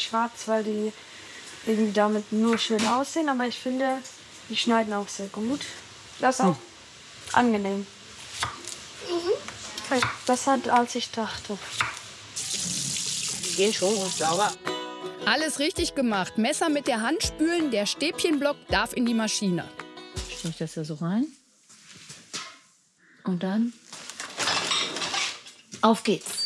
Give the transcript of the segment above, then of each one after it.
schwarz, weil die irgendwie damit nur schön aussehen. Aber ich finde, die schneiden auch sehr gut. Das ist auch angenehm. Besser als ich dachte. Die gehen schon gut sauber. Alles richtig gemacht. Messer mit der Hand spülen, der Stäbchenblock darf in die Maschine. Stelle ich das da so rein. Und dann auf geht's.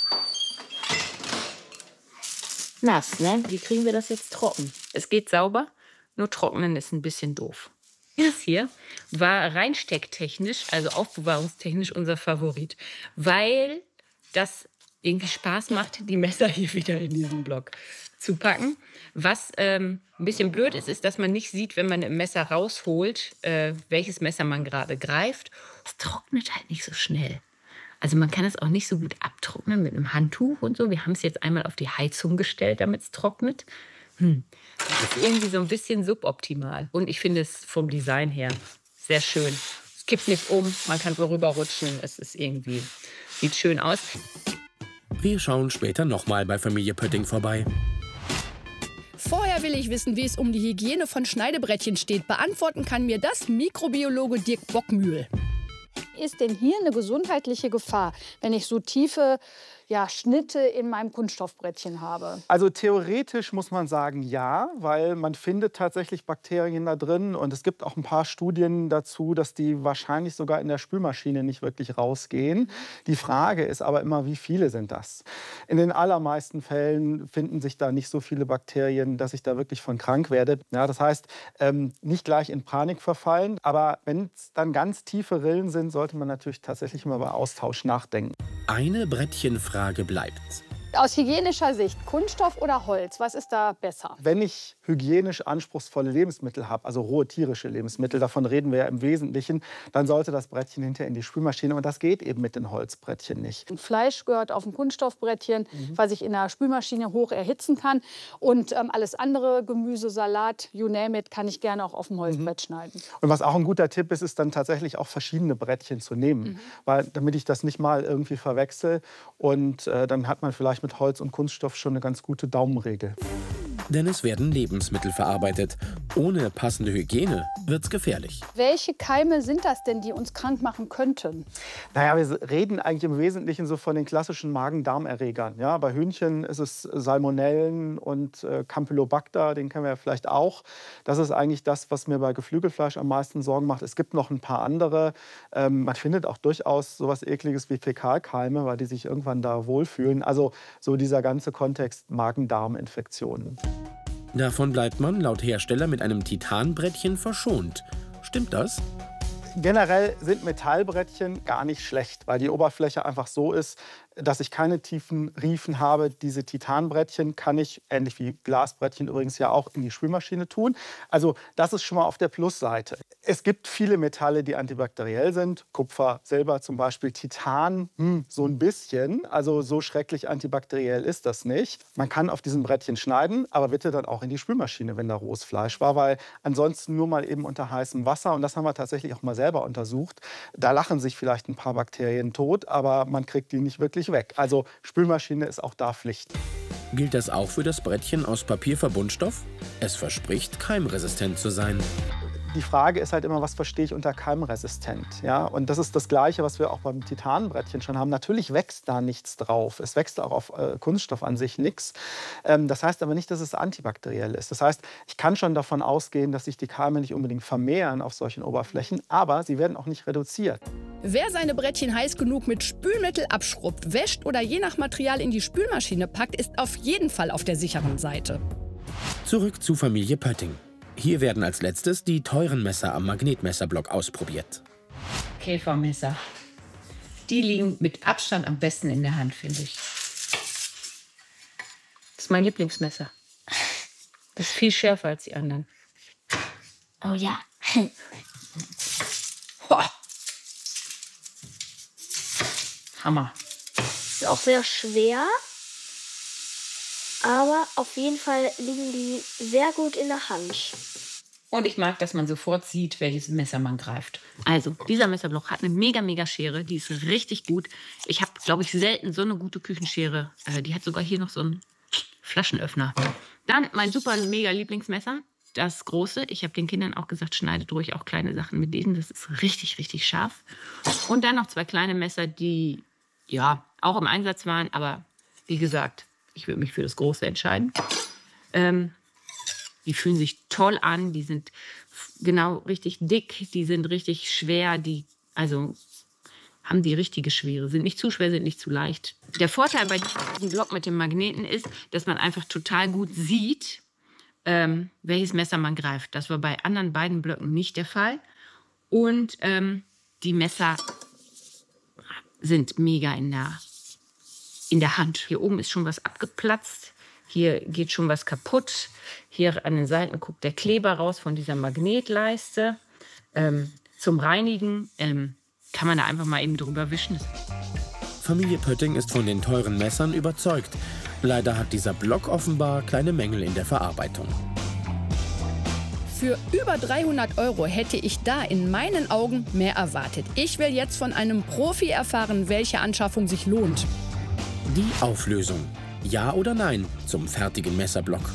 Nass, ne? Wie kriegen wir das jetzt trocken? Es geht sauber, nur trocknen ist ein bisschen doof. Dieses hier war reinstecktechnisch, also aufbewahrungstechnisch unser Favorit, weil das irgendwie Spaß macht, die Messer hier wieder in diesen Block zu packen. Was ein bisschen blöd ist, ist, dass man nicht sieht, wenn man ein Messer rausholt, welches Messer man gerade greift. Es trocknet halt nicht so schnell. Also man kann es auch nicht so gut abtrocknen mit einem Handtuch und so. Wir haben es jetzt einmal auf die Heizung gestellt, damit es trocknet. Das ist irgendwie so ein bisschen suboptimal. Und ich finde es vom Design her sehr schön. Es kippt nicht um, man kann so rüberrutschen. Es ist irgendwie, sieht schön aus. Wir schauen später nochmal bei Familie Pötting vorbei. Vorher will ich wissen, wie es um die Hygiene von Schneidebrettchen steht. Beantworten kann mir das Mikrobiologe Dirk Bockmühl. Ist denn hier eine gesundheitliche Gefahr, wenn ich so tiefe Schnitte in meinem Kunststoffbrettchen habe? Also theoretisch muss man sagen, ja, weil man findet tatsächlich Bakterien da drin. Und es gibt auch ein paar Studien dazu, dass die wahrscheinlich sogar in der Spülmaschine nicht wirklich rausgehen. Die Frage ist aber immer, wie viele sind das? In den allermeisten Fällen finden sich da nicht so viele Bakterien, dass ich da wirklich von krank werde. Ja, das heißt, nicht gleich in Panik verfallen. Aber wenn es dann ganz tiefe Rillen sind, sollte man natürlich tatsächlich mal über Austausch nachdenken. Eine Brettchenfrage bleibt. Aus hygienischer Sicht, Kunststoff oder Holz, was ist da besser? Wenn ich hygienisch anspruchsvolle Lebensmittel habe, also rohe tierische Lebensmittel, davon reden wir ja im Wesentlichen, dann sollte das Brettchen hinterher in die Spülmaschine. Und das geht eben mit den Holzbrettchen nicht. Fleisch gehört auf ein Kunststoffbrettchen, was ich in der Spülmaschine hoch erhitzen kann. Und alles andere, Gemüse, Salat, you name it, kann ich gerne auch auf dem Holzbrett schneiden. Und was auch ein guter Tipp ist, ist dann tatsächlich auch verschiedene Brettchen zu nehmen. Weil, damit ich das nicht mal irgendwie verwechsel. Und dann hat man vielleicht mit Holz und Kunststoff schon eine ganz gute Daumenregel. Denn es werden Lebensmittel verarbeitet. Ohne passende Hygiene wird's gefährlich. Welche Keime sind das denn, die uns krank machen könnten? Naja, wir reden eigentlich im Wesentlichen so von den klassischen Magen-Darm-Erregern. Ja, bei Hühnchen ist es Salmonellen und Campylobacter, den kennen wir ja vielleicht auch. Das ist eigentlich das, was mir bei Geflügelfleisch am meisten Sorgen macht. Es gibt noch ein paar andere. Man findet auch durchaus sowas Ekliges wie Fäkalkeime, weil die sich irgendwann da wohlfühlen. Also so dieser ganze Kontext Magen-Darm-Infektionen. Davon bleibt man laut Hersteller mit einem Titanbrettchen verschont. Stimmt das? Generell sind Metallbrettchen gar nicht schlecht, weil die Oberfläche einfach so ist, dass ich keine tiefen Riefen habe. Diese Titanbrettchen kann ich, ähnlich wie Glasbrettchen übrigens ja auch, in die Spülmaschine tun. Also das ist schon mal auf der Plusseite. Es gibt viele Metalle, die antibakteriell sind. Kupfer, Silber zum Beispiel, Titan, so ein bisschen. Also so schrecklich antibakteriell ist das nicht. Man kann auf diesem Brettchen schneiden, aber bitte dann auch in die Spülmaschine, wenn da rohes Fleisch war, weil ansonsten nur mal eben unter heißem Wasser. Und das haben wir tatsächlich auch mal selber untersucht. Da lachen sich vielleicht ein paar Bakterien tot, aber man kriegt die nicht wirklich weg. Also Spülmaschine ist auch da Pflicht. Gilt das auch für das Brettchen aus Papierverbundstoff? Es verspricht, keimresistent zu sein. Die Frage ist halt immer, was verstehe ich unter keimresistent? Ja? Und das ist das Gleiche, was wir auch beim Titanbrettchen schon haben. Natürlich wächst da nichts drauf. Es wächst auch auf Kunststoff an sich nichts. Das heißt aber nicht, dass es antibakteriell ist. Das heißt, ich kann schon davon ausgehen, dass sich die Keime nicht unbedingt vermehren auf solchen Oberflächen, aber sie werden auch nicht reduziert. Wer seine Brettchen heiß genug mit Spülmittel abschrubbt, wäscht oder je nach Material in die Spülmaschine packt, ist auf jeden Fall auf der sicheren Seite. Zurück zu Familie Pötting. Hier werden als letztes die teuren Messer am Magnetmesserblock ausprobiert. Käfermesser. Die liegen mit Abstand am besten in der Hand, finde ich. Das ist mein Lieblingsmesser. Das ist viel schärfer als die anderen. Oh ja. Hammer. Ist auch sehr schwer. Aber auf jeden Fall liegen die sehr gut in der Hand. Und ich mag, dass man sofort sieht, welches Messer man greift. Also, dieser Messerblock hat eine mega Schere. Die ist richtig gut. Ich habe, glaube ich, selten so eine gute Küchenschere. Die hat sogar hier noch so ein Flaschenöffner. Dann mein super mega Lieblingsmesser, das große. Ich habe den Kindern auch gesagt, schneidet ruhig auch kleine Sachen mit diesem. Das ist richtig, richtig scharf. Und dann noch 2 kleine Messer, die ja auch im Einsatz waren. Aber wie gesagt, ich würde mich für das große entscheiden. Die fühlen sich toll an. Die sind genau richtig dick. Die sind richtig schwer. Also haben die richtige Schwere. Sind nicht zu schwer, sind nicht zu leicht. Der Vorteil bei diesem Block mit dem Magneten ist, dass man einfach total gut sieht, welches Messer man greift. Das war bei anderen beiden Blöcken nicht der Fall. Und die Messer sind mega in der Hand. Hier oben ist schon was abgeplatzt. Hier geht schon was kaputt. Hier an den Seiten guckt der Kleber raus von dieser Magnetleiste. Zum Reinigen kann man da einfach mal eben drüber wischen. Familie Pötting ist von den teuren Messern überzeugt. Leider hat dieser Block offenbar kleine Mängel in der Verarbeitung. Für über 300 € hätte ich da in meinen Augen mehr erwartet. Ich will jetzt von einem Profi erfahren, welche Anschaffung sich lohnt. Die Auflösung. Ja oder nein zum fertigen Messerblock?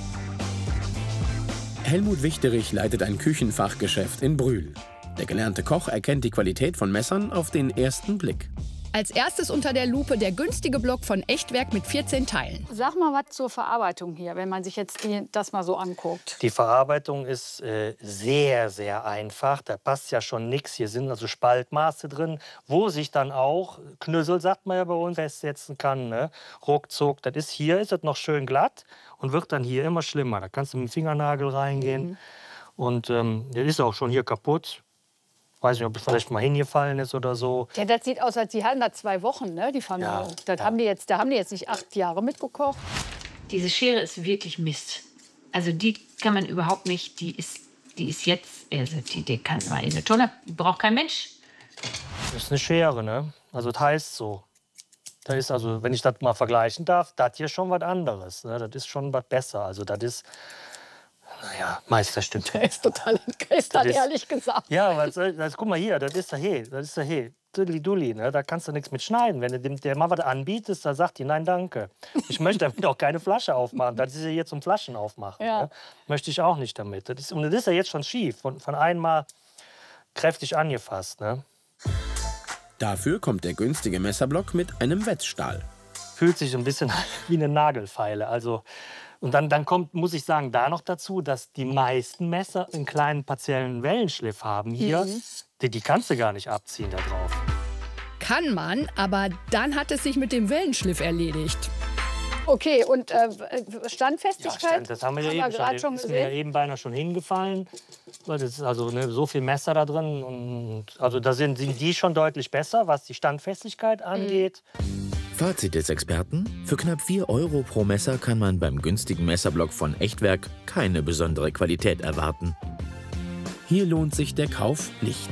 Helmut Wichterich leitet ein Küchenfachgeschäft in Brühl. Der gelernte Koch erkennt die Qualität von Messern auf den ersten Blick. Als erstes unter der Lupe der günstige Block von Echtwerk mit 14 Teilen. Sag mal was zur Verarbeitung hier, wenn man sich jetzt das mal so anguckt. Die Verarbeitung ist sehr, sehr einfach. Da passt ja schon nichts. Hier sind also Spaltmaße drin, wo sich dann auch Knüssel, sagt man ja bei uns, festsetzen kann. Ne? Ruckzuck. Hier ist es noch schön glatt und wird dann hier immer schlimmer. Da kannst du mit dem Fingernagel reingehen. Und der ist auch schon hier kaputt. Weiß nicht, ob es vielleicht mal hingefallen ist oder so. Ja, das sieht aus, als die haben da 2 Wochen, ne, die Familie. Ja, da haben die jetzt nicht 8 Jahre mitgekocht. Diese Schere ist wirklich Mist. Also die kann man überhaupt nicht, die ist jetzt, also die kann man in der Tonne, die braucht kein Mensch. Das ist eine Schere, ne? Also das heißt so. Da ist also, wenn ich das mal vergleichen darf, das hier schon was anderes. Ne? Das ist schon was besser. Also das ist, naja, Meisterstück. Der ist total entgeistert, ehrlich gesagt. Ja, guck mal hier, das ist der He. Dulli, ne? Da kannst du nichts mit schneiden. Wenn du dem mal was anbietest, dann sagt die, nein, danke. Ich möchte damit auch keine Flasche aufmachen. Das ist ja hier zum Flaschen aufmachen. Ja. Ne? Möchte ich auch nicht damit. Das ist ja jetzt schon schief, von einmal kräftig angefasst. Ne? Dafür kommt der günstige Messerblock mit einem Wetzstahl. Fühlt sich so ein bisschen wie eine Nagelfeile. Also, und dann kommt, muss ich sagen, da noch dazu, dass die meisten Messer einen kleinen partiellen Wellenschliff haben hier. Die kannst du gar nicht abziehen da drauf. Kann man, aber dann hat es sich mit dem Wellenschliff erledigt. Okay, und Standfestigkeit? Ja, das haben wir ja eben schon. Ist mir ja eben beinahe schon hingefallen. Das ist also so viel Messer da drin. Und also da sind die schon deutlich besser, was die Standfestigkeit angeht. Fazit des Experten: Für knapp 4 € pro Messer kann man beim günstigen Messerblock von Echtwerk keine besondere Qualität erwarten. Hier lohnt sich der Kauf nicht.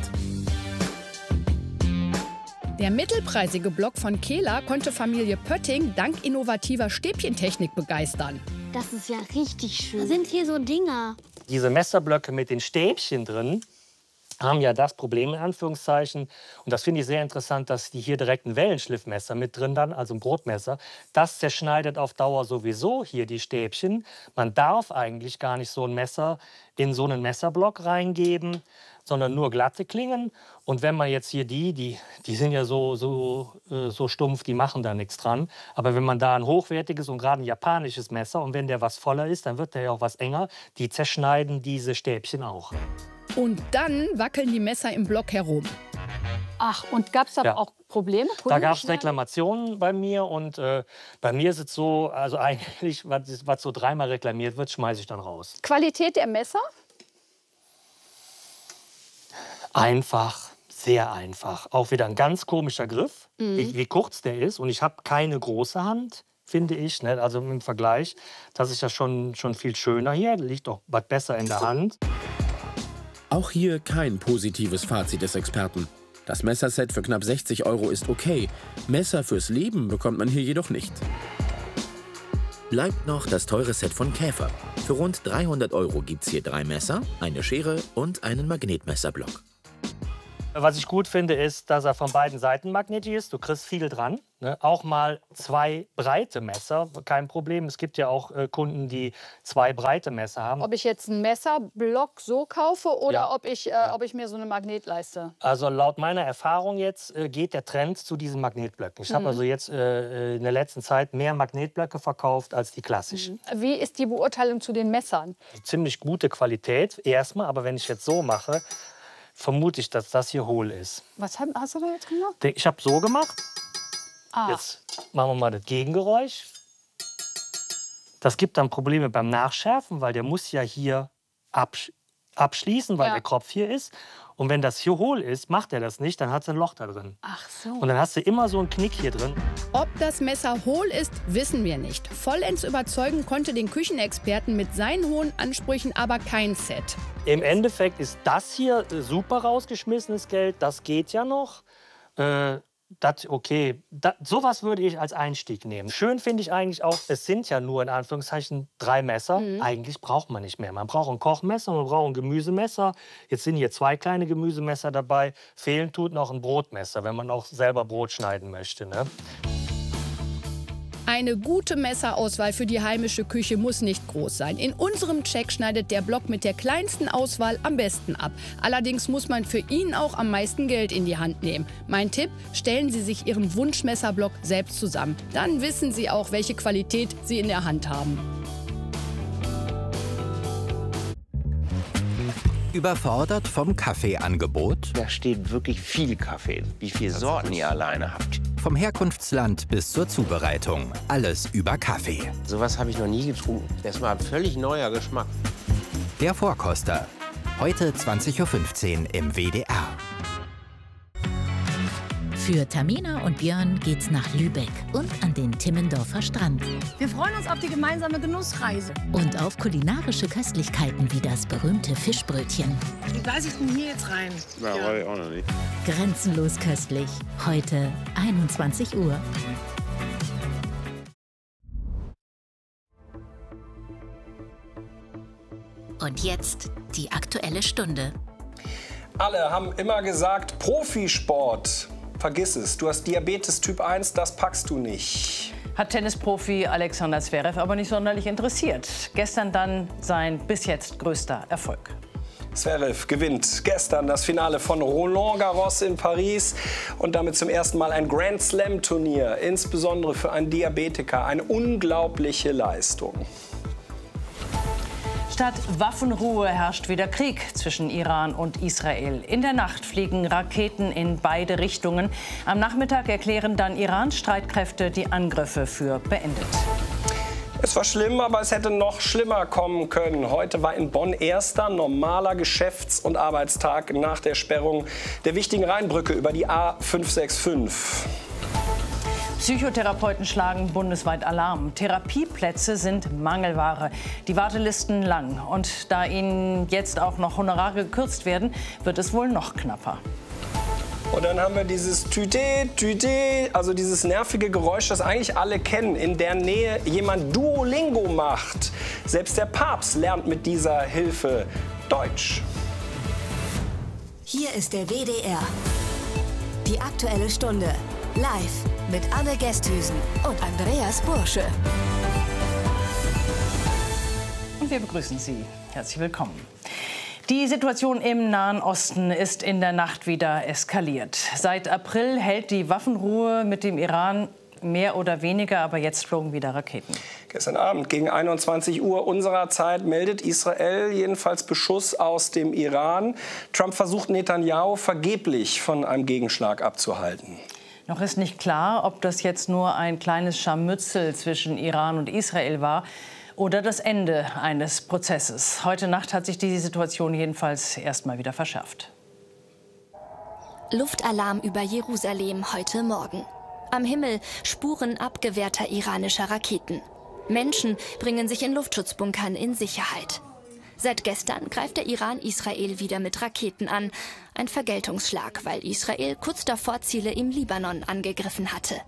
Der mittelpreisige Block von Kehler konnte Familie Pötting dank innovativer Stäbchentechnik begeistern. Das ist ja richtig schön. Da sind hier so Dinger. Diese Messerblöcke mit den Stäbchen drin haben ja das Problem, in Anführungszeichen, und das finde ich sehr interessant, dass die hier direkt ein Wellenschliffmesser mit drin dann, also ein Brotmesser, das zerschneidet auf Dauer sowieso hier die Stäbchen. Man darf eigentlich gar nicht so ein Messer in so einen Messerblock reingeben, sondern nur glatte Klingen. Und wenn man jetzt hier die sind ja so stumpf, die machen da nichts dran. Aber wenn man da ein hochwertiges und gerade ein japanisches Messer, und wenn der was voller ist, dann wird der ja auch was enger, die zerschneiden diese Stäbchen auch. Und dann wackeln die Messer im Block herum. Ach, und gab es da auch Probleme? Da gab es Reklamationen bei mir. Und bei mir ist es so, also eigentlich, was so 3-mal reklamiert wird, schmeiße ich dann raus. Qualität der Messer? Einfach, sehr einfach. Auch wieder ein ganz komischer Griff, wie kurz der ist. Und ich habe keine große Hand, finde ich. Ne? Also im Vergleich, das ist ja schon viel schöner hier. Liegt auch was besser in der Hand. Auch hier kein positives Fazit des Experten. Das Messerset für knapp 60 € ist okay. Messer fürs Leben bekommt man hier jedoch nicht. Bleibt noch das teure Set von Käfer. Für rund 300 € gibt's hier 3 Messer, eine Schere und einen Magnetmesserblock. Was ich gut finde, ist, dass er von beiden Seiten magnetisch ist. Du kriegst viel dran. Ne? Auch mal 2 breite Messer, kein Problem. Es gibt ja auch Kunden, die 2 breite Messer haben. Ob ich jetzt einen Messerblock so kaufe oder ob ich mir so eine Magnetleiste... Also laut meiner Erfahrung jetzt geht der Trend zu diesen Magnetblöcken. Ich habe also jetzt in der letzten Zeit mehr Magnetblöcke verkauft als die klassischen. Wie ist die Beurteilung zu den Messern? Ziemlich gute Qualität erstmal, aber wenn ich jetzt so mache, vermute ich, dass das hier hohl ist. Was hast du da jetzt gemacht? Ich habe so gemacht. Jetzt machen wir mal das Gegengeräusch. Das gibt dann Probleme beim Nachschärfen, weil der muss ja hier abschließen, weil der Kropf hier ist. Und wenn das hier hohl ist, macht er das nicht, dann hat es ein Loch da drin. Ach so. Und dann hast du immer so einen Knick hier drin. Ob das Messer hohl ist, wissen wir nicht. Vollends überzeugen konnte den Küchenexperten mit seinen hohen Ansprüchen aber kein Set. Im Endeffekt ist das hier super rausgeschmissenes Geld. Das geht ja noch. Sowas würde ich als Einstieg nehmen. Schön finde ich eigentlich auch, es sind ja nur in Anführungszeichen 3 Messer. Eigentlich braucht man nicht mehr. Man braucht ein Kochmesser, man braucht ein Gemüsemesser. Jetzt sind hier 2 kleine Gemüsemesser dabei. Fehlen tut noch ein Brotmesser, wenn man auch selber Brot schneiden möchte. Ne? Eine gute Messerauswahl für die heimische Küche muss nicht groß sein. In unserem Check schneidet der Block mit der kleinsten Auswahl am besten ab. Allerdings muss man für ihn auch am meisten Geld in die Hand nehmen. Mein Tipp, stellen Sie sich Ihren Wunschmesserblock selbst zusammen. Dann wissen Sie auch, welche Qualität Sie in der Hand haben. Überfordert vom Kaffeeangebot? Da steht wirklich viel Kaffee. Wie viele Sorten ihr alleine habt. Vom Herkunftsland bis zur Zubereitung. Alles über Kaffee. Sowas habe ich noch nie getrunken. Das war ein völlig neuer Geschmack. Der Vorkoster. Heute 20:15 Uhr im WDR. Für Tamina und Björn geht's nach Lübeck und an den Timmendorfer Strand. Wir freuen uns auf die gemeinsame Genussreise. Und auf kulinarische Köstlichkeiten wie das berühmte Fischbrötchen. Wie beiße ich denn hier jetzt rein? Na, weiß ich auch noch nicht. Grenzenlos köstlich. Heute 21 Uhr. Und jetzt die Aktuelle Stunde. Alle haben immer gesagt, Profisport. Vergiss es, du hast Diabetes Typ 1, das packst du nicht. Hat Tennisprofi Alexander Zverev aber nicht sonderlich interessiert. Gestern dann sein bis jetzt größter Erfolg. Zverev gewinnt gestern das Finale von Roland Garros in Paris und damit zum ersten Mal ein Grand Slam Turnier. Insbesondere für einen Diabetiker eine unglaubliche Leistung. Statt Waffenruhe herrscht wieder Krieg zwischen Iran und Israel. In der Nacht fliegen Raketen in beide Richtungen. Am Nachmittag erklären dann Irans Streitkräfte die Angriffe für beendet. Es war schlimm, aber es hätte noch schlimmer kommen können. Heute war in Bonn erster normaler Geschäfts- und Arbeitstag nach der Sperrung der wichtigen Rheinbrücke über die A565. Psychotherapeuten schlagen bundesweit Alarm. Therapieplätze sind Mangelware. Die Wartelisten lang. Und da ihnen jetzt auch noch Honorare gekürzt werden, wird es wohl noch knapper. Und dann haben wir dieses Tüte, Tüte, also dieses nervige Geräusch, das eigentlich alle kennen. In der Nähe jemand Duolingo macht. Selbst der Papst lernt mit dieser Hilfe Deutsch. Hier ist der WDR. Die Aktuelle Stunde. Live mit Anne Gesthüsen und Andreas Bursche. Und wir begrüßen Sie. Herzlich willkommen. Die Situation im Nahen Osten ist in der Nacht wieder eskaliert. Seit April hält die Waffenruhe mit dem Iran mehr oder weniger, aber jetzt flogen wieder Raketen. Gestern Abend gegen 21 Uhr unserer Zeit meldet Israel jedenfalls Beschuss aus dem Iran. Trump versucht Netanyahu vergeblich von einem Gegenschlag abzuhalten. Noch ist nicht klar, ob das jetzt nur ein kleines Scharmützel zwischen Iran und Israel war oder das Ende eines Prozesses. Heute Nacht hat sich die Situation jedenfalls erstmal wieder verschärft. Luftalarm über Jerusalem heute Morgen. Am Himmel Spuren abgewehrter iranischer Raketen. Menschen bringen sich in Luftschutzbunkern in Sicherheit. Seit gestern greift der Iran Israel wieder mit Raketen an. Ein Vergeltungsschlag, weil Israel kurz davor Ziele im Libanon angegriffen hatte.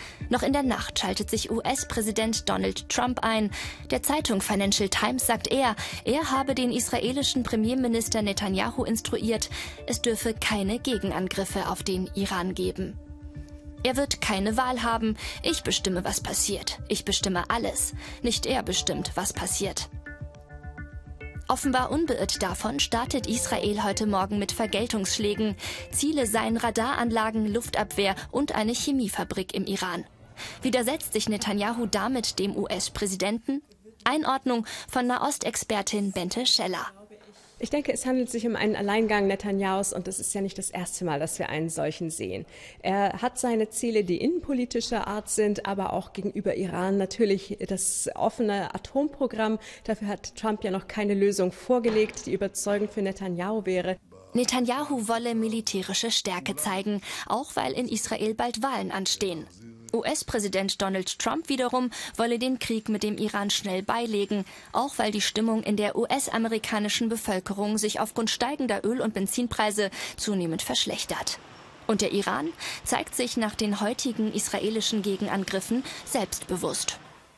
Noch in der Nacht schaltet sich US-Präsident Donald Trump ein. Der Zeitung Financial Times sagt er habe den israelischen Premierminister Netanyahu instruiert, es dürfe keine Gegenangriffe auf den Iran geben. Er wird keine Wahl haben. Ich bestimme, was passiert. Ich bestimme alles. Nicht er bestimmt, was passiert. Offenbar unbeirrt davon startet Israel heute Morgen mit Vergeltungsschlägen. Ziele seien Radaranlagen, Luftabwehr und eine Chemiefabrik im Iran. Widersetzt sich Netanyahu damit dem US-Präsidenten? Einordnung von Nahostexpertin Bente Scheller. Ich denke, es handelt sich um einen Alleingang Netanyahus und es ist ja nicht das erste Mal, dass wir einen solchen sehen. Er hat seine Ziele, die innenpolitischer Art sind, aber auch gegenüber Iran natürlich das offene Atomprogramm. Dafür hat Trump ja noch keine Lösung vorgelegt, die überzeugend für Netanyahu wäre. Netanyahu wolle militärische Stärke zeigen, auch weil in Israel bald Wahlen anstehen. US-Präsident Donald Trump wiederum wolle den Krieg mit dem Iran schnell beilegen, auch weil die Stimmung in der US-amerikanischen Bevölkerung sich aufgrund steigender Öl- und Benzinpreise zunehmend verschlechtert. Und der Iran zeigt sich nach den heutigen israelischen Gegenangriffen selbstbewusst.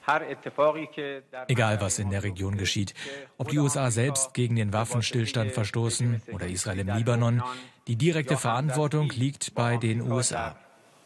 Egal, was in der Region geschieht, ob die USA selbst gegen den Waffenstillstand verstoßen oder Israel im Libanon, die direkte Verantwortung liegt bei den USA.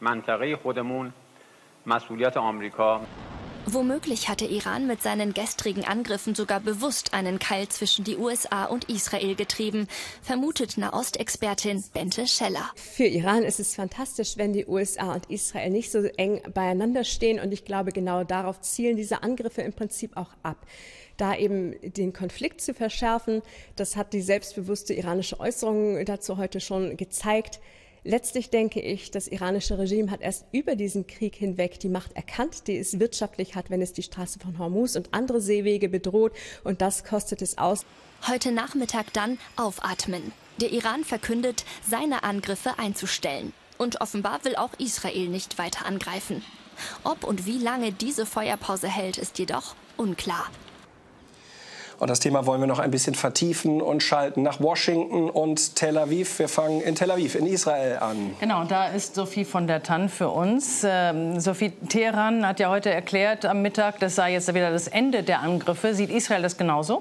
Womöglich hatte Iran mit seinen gestrigen Angriffen sogar bewusst einen Keil zwischen die USA und Israel getrieben, vermutet Nahostexpertin Bente Scheller. Für Iran ist es fantastisch, wenn die USA und Israel nicht so eng beieinander stehen. Und ich glaube, genau darauf zielen diese Angriffe im Prinzip auch ab. Da eben den Konflikt zu verschärfen, das hat die selbstbewusste iranische Äußerung dazu heute schon gezeigt. Letztlich denke ich, das iranische Regime hat erst über diesen Krieg hinweg die Macht erkannt, die es wirtschaftlich hat, wenn es die Straße von Hormuz und andere Seewege bedroht. Und das kostet es aus. Heute Nachmittag dann aufatmen. Der Iran verkündet, seine Angriffe einzustellen. Und offenbar will auch Israel nicht weiter angreifen. Ob und wie lange diese Feuerpause hält, ist jedoch unklar. Und das Thema wollen wir noch ein bisschen vertiefen und schalten nach Washington und Tel Aviv. Wir fangen in Tel Aviv, in Israel an. Genau, da ist Sophie von der Tann für uns. Sophie, Teheran hat ja heute erklärt am Mittag, das sei jetzt wieder das Ende der Angriffe. Sieht Israel das genauso?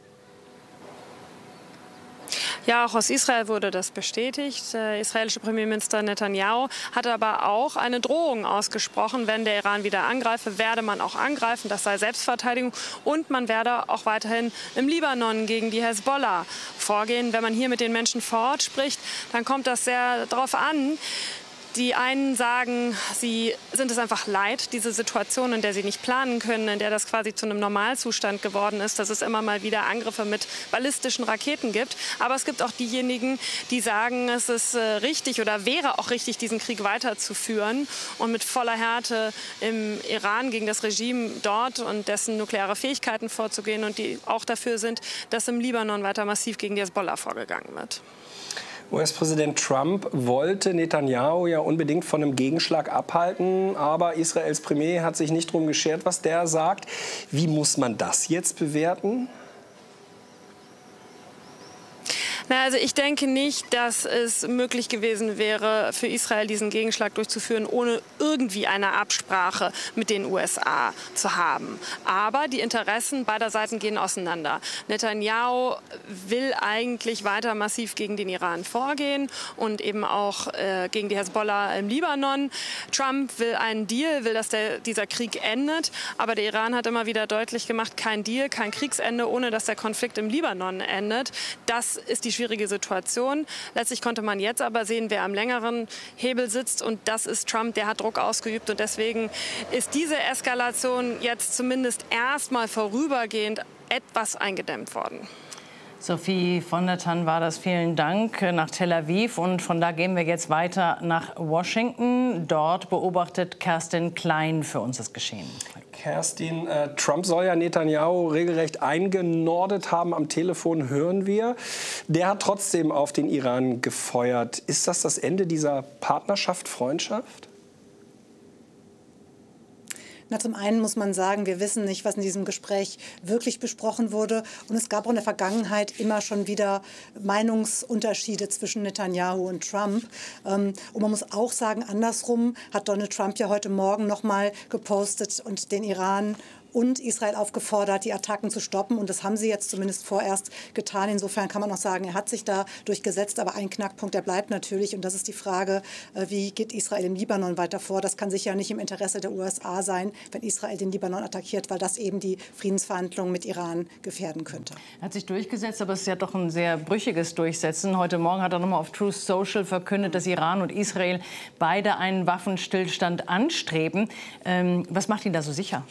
Ja, auch aus Israel wurde das bestätigt. Der israelische Premierminister Netanyahu hatte aber auch eine Drohung ausgesprochen, wenn der Iran wieder angreife, werde man auch angreifen. Das sei Selbstverteidigung. Und man werde auch weiterhin im Libanon gegen die Hezbollah vorgehen. Wenn man hier mit den Menschen vor Ort spricht, dann kommt das sehr darauf an. Die einen sagen, sie sind es einfach leid, diese Situation, in der sie nicht planen können, in der das quasi zu einem Normalzustand geworden ist, dass es immer mal wieder Angriffe mit ballistischen Raketen gibt. Aber es gibt auch diejenigen, die sagen, es ist richtig oder wäre auch richtig, diesen Krieg weiterzuführen und mit voller Härte im Iran gegen das Regime dort und dessen nukleare Fähigkeiten vorzugehen und die auch dafür sind, dass im Libanon weiter massiv gegen die Hezbollah vorgegangen wird. US-Präsident Trump wollte Netanyahu ja unbedingt von einem Gegenschlag abhalten. Aber Israels Premier hat sich nicht darum geschert, was der sagt. Wie muss man das jetzt bewerten? Na, also ich denke nicht, dass es möglich gewesen wäre, für Israel diesen Gegenschlag durchzuführen, ohne irgendwie eine Absprache mit den USA zu haben. Aber die Interessen beider Seiten gehen auseinander. Netanyahu will eigentlich weiter massiv gegen den Iran vorgehen und eben auch gegen die Hezbollah im Libanon. Trump will einen Deal, will, dass dieser Krieg endet. Aber der Iran hat immer wieder deutlich gemacht, kein Deal, kein Kriegsende, ohne dass der Konflikt im Libanon endet. Das ist die schwierige Situation. Letztlich konnte man jetzt aber sehen, wer am längeren Hebel sitzt. Und das ist Trump, der hat Druck ausgeübt. Und deswegen ist diese Eskalation jetzt zumindest erstmal vorübergehend etwas eingedämmt worden. Sophie von der Tann war das. Vielen Dank nach Tel Aviv. Und von da gehen wir jetzt weiter nach Washington. Dort beobachtet Kerstin Klein für uns das Geschehen. Kerstin, Trump soll ja Netanyahu regelrecht eingenordet haben. Am Telefon hören wir. Der hat trotzdem auf den Iran gefeuert. Ist das Ende dieser Partnerschaft, Freundschaft? Na, zum einen muss man sagen, wir wissen nicht, was in diesem Gespräch wirklich besprochen wurde. Und es gab auch in der Vergangenheit immer schon wieder Meinungsunterschiede zwischen Netanyahu und Trump. Und man muss auch sagen, andersrum hat Donald Trump ja heute Morgen noch mal gepostet und den Iran und Israel aufgefordert, die Attacken zu stoppen. Und das haben sie jetzt zumindest vorerst getan. Insofern kann man auch sagen, er hat sich da durchgesetzt. Aber ein Knackpunkt, der bleibt natürlich. Und das ist die Frage, wie geht Israel im Libanon weiter vor? Das kann sicher nicht im Interesse der USA sein, wenn Israel den Libanon attackiert, weil das eben die Friedensverhandlungen mit Iran gefährden könnte. Er hat sich durchgesetzt, aber es ist ja doch ein sehr brüchiges Durchsetzen. Heute Morgen hat er nochmal auf Truth Social verkündet, dass Iran und Israel beide einen Waffenstillstand anstreben. Was macht ihn da so sicher?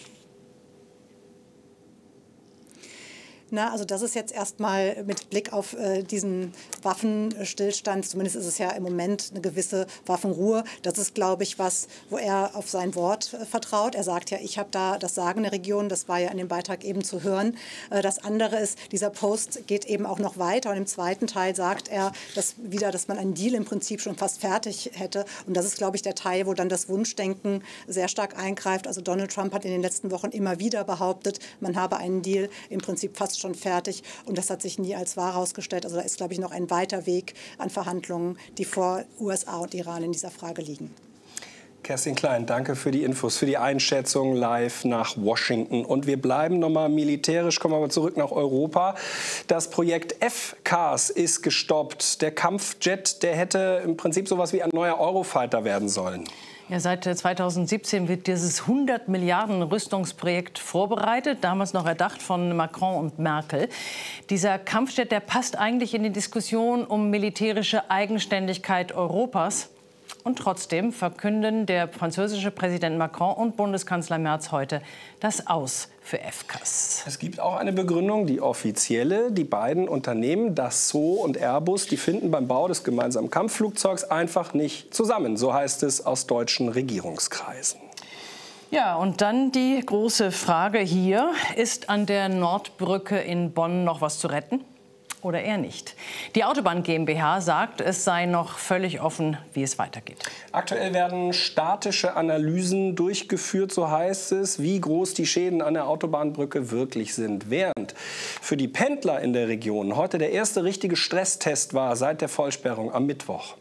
Na, also das ist jetzt erstmal mit Blick auf diesen Waffenstillstand, zumindest ist es ja im Moment eine gewisse Waffenruhe. Das ist, glaube ich, was, wo er auf sein Wort vertraut. Er sagt ja, ich habe da das Sagen in der Region. Das war ja in dem Beitrag eben zu hören. Das andere ist, dieser Post geht eben auch noch weiter. Und im zweiten Teil sagt er dass man einen Deal im Prinzip schon fast fertig hätte. Und das ist, glaube ich, der Teil, wo dann das Wunschdenken sehr stark eingreift. Also Donald Trump hat in den letzten Wochen immer wieder behauptet, man habe einen Deal im Prinzip fast schon fertig. Und das hat sich nie als wahr herausgestellt. Also da ist, glaube ich, noch ein weiter Weg an Verhandlungen, die vor USA und Iran in dieser Frage liegen. Kerstin Klein, danke für die Infos, für die Einschätzung live nach Washington. Und wir bleiben nochmal militärisch, kommen aber zurück nach Europa. Das Projekt FCAS ist gestoppt. Der Kampfjet, der hätte im Prinzip sowas wie ein neuer Eurofighter werden sollen. Ja, seit 2017 wird dieses 100 Milliarden Rüstungsprojekt vorbereitet, damals noch erdacht von Macron und Merkel. Dieser Kampfjet, der passt eigentlich in die Diskussion um militärische Eigenständigkeit Europas. Und trotzdem verkünden der französische Präsident Macron und Bundeskanzler Merz heute das Aus für FCAS. Es gibt auch eine Begründung, die offizielle. Die beiden Unternehmen, Dassault und Airbus, die finden beim Bau des gemeinsamen Kampfflugzeugs einfach nicht zusammen. So heißt es aus deutschen Regierungskreisen. Ja, und dann die große Frage hier. Ist an der Nordbrücke in Bonn noch was zu retten? Oder eher nicht. Die Autobahn GmbH sagt, es sei noch völlig offen, wie es weitergeht. Aktuell werden statische Analysen durchgeführt, so heißt es, wie groß die Schäden an der Autobahnbrücke wirklich sind. Während für die Pendler in der Region heute der erste richtige Stresstest war seit der Vollsperrung am Mittwoch.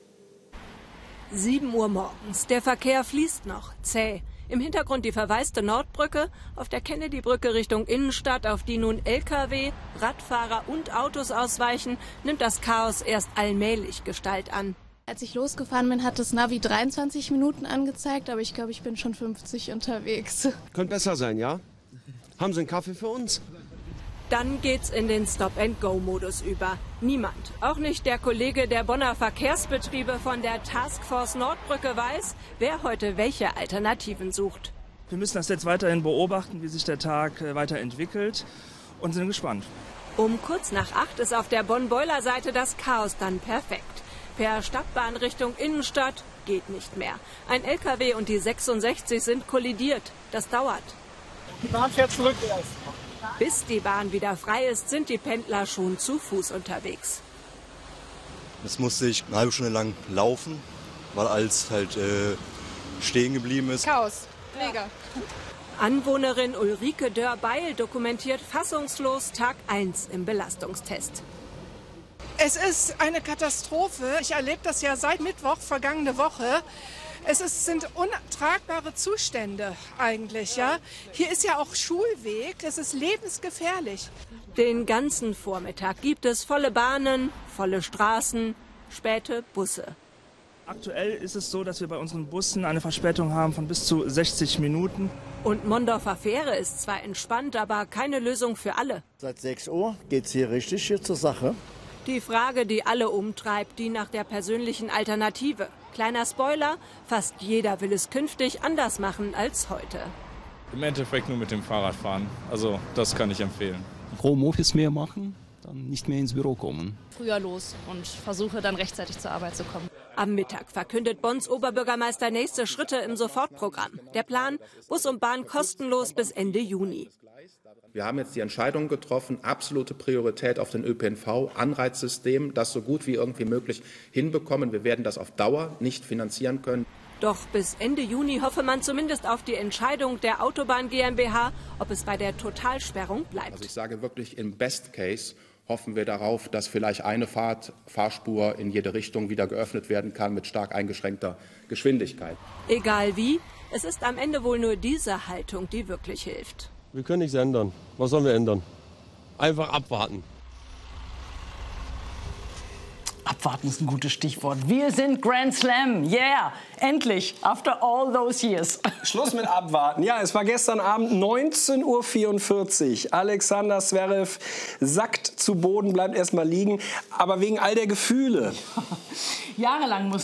7 Uhr morgens. Der Verkehr fließt noch, zäh. Im Hintergrund die verwaiste Nordbrücke, auf der Kennedy-Brücke Richtung Innenstadt, auf die nun Lkw, Radfahrer und Autos ausweichen, nimmt das Chaos erst allmählich Gestalt an. Als ich losgefahren bin, hat das Navi 23 Minuten angezeigt, aber ich glaube, ich bin schon 50 unterwegs. Könnte besser sein, ja? Haben Sie einen Kaffee für uns? Dann geht's in den Stop-and-Go-Modus über. Niemand, auch nicht der Kollege der Bonner Verkehrsbetriebe von der Taskforce Nordbrücke weiß, wer heute welche Alternativen sucht. Wir müssen das jetzt weiterhin beobachten, wie sich der Tag weiterentwickelt und sind gespannt. Um kurz nach 8 ist auf der Bonn-Boiler-Seite das Chaos dann perfekt. Per Stadtbahn Richtung Innenstadt geht nicht mehr. Ein LKW und die 66 sind kollidiert. Das dauert. Die Bahn fährt zurück erst. Bis die Bahn wieder frei ist, sind die Pendler schon zu Fuß unterwegs. Es musste ich eine halbe Stunde lang laufen, weil alles halt stehen geblieben ist. Chaos, mega. Anwohnerin Ulrike Dörr-Beil dokumentiert fassungslos Tag 1 im Belastungstest. Es ist eine Katastrophe. Ich erlebe das ja seit Mittwoch, vergangene Woche. Sind untragbare Zustände eigentlich. Ja? Hier ist ja auch Schulweg, es ist lebensgefährlich. Den ganzen Vormittag gibt es volle Bahnen, volle Straßen, späte Busse. Aktuell ist es so, dass wir bei unseren Bussen eine Verspätung haben von bis zu 60 Minuten. Und Mondorfer Fähre ist zwar entspannt, aber keine Lösung für alle. Seit 6 Uhr geht es hier richtig zur Sache. Die Frage, die alle umtreibt, die nach der persönlichen Alternative. Kleiner Spoiler, fast jeder will es künftig anders machen als heute. Im Endeffekt nur mit dem Fahrrad fahren. Also das kann ich empfehlen. Homeoffice mehr machen, dann nicht mehr ins Büro kommen. Früher los und versuche dann rechtzeitig zur Arbeit zu kommen. Am Mittag verkündet Bonns Oberbürgermeister nächste Schritte im Sofortprogramm. Der Plan, Bus und Bahn kostenlos bis Ende Juni. Wir haben jetzt die Entscheidung getroffen, absolute Priorität auf den ÖPNV, Anreizsystem, das so gut wie irgendwie möglich hinbekommen. Wir werden das auf Dauer nicht finanzieren können. Doch bis Ende Juni hoffe man zumindest auf die Entscheidung der Autobahn GmbH, ob es bei der Totalsperrung bleibt. Also ich sage wirklich, im Best Case hoffen wir darauf, dass vielleicht eine Fahrspur in jede Richtung wieder geöffnet werden kann mit stark eingeschränkter Geschwindigkeit. Egal wie, es ist am Ende wohl nur diese Haltung, die wirklich hilft. Wir können nichts ändern. Was sollen wir ändern? Einfach abwarten. Abwarten ist ein gutes Stichwort. Wir sind Grand Slam. Yeah, endlich, after all those years. Schluss mit Abwarten. Ja, es war gestern Abend 19:44 Uhr. Alexander Zverev sackt zu Boden, bleibt erstmal liegen. Aber wegen all der Gefühle. Jahrelang muss